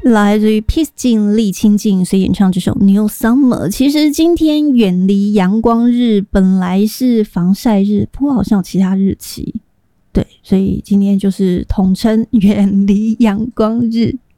来自于 Peace 静厉清静所演唱这首 New Summer。 其实今天远离阳光日本来是防晒日，不过好像有其他日期，对，所以今天就是统称远离阳光日。